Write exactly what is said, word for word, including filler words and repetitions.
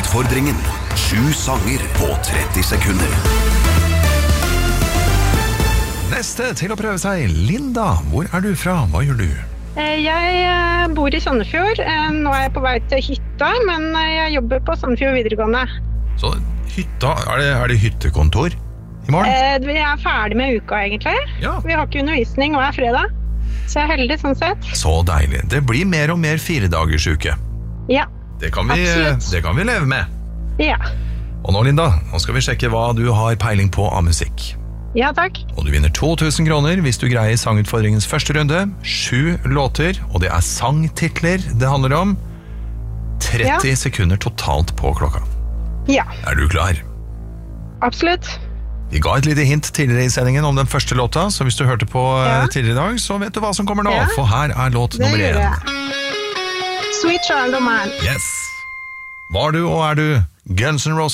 Utfordringen. Sju sanger på tretti sekunder. Neste til å prøve seg, Linda. Hvor er du fra? Hva gjør du? Jeg bor i Sandefjord. Nå er jeg på vei til hytta, men jeg jobber på Sandefjord videregående. Så hytta, er det, er det hyttekontor i morgen? Vi er ferdig med uka egentlig. Ja. Vi har ikke undervisning, og er fredag. Så jeg er heldig sånn sett. Så deilig. Det blir mer og mer fire dagers uke. Ja, Det kan vi, absolutt. det kan vi leve med. Ja. Og nå, Linda, nå skal vi sjekke hva du har peiling på av musikk. Ja, takk. Og du vinner to tusen kroner hvis du greier sangutfordringens første runde. Sju låter, og det er sangtitler det handler om. tretti Ja. sekunder totalt på klokka. Ja, Er du klar? absolutt. Vi ga et lite hint tidligere i sendingen om den første låta, så hvis du hørte på Ja. eh, tidligere i dag, så vet du hva som kommer nå, Ja. for her er låt Det nummer gjør én. jeg. Sweet Child of Mine. Yes! Var du og er du Guns N' Roses?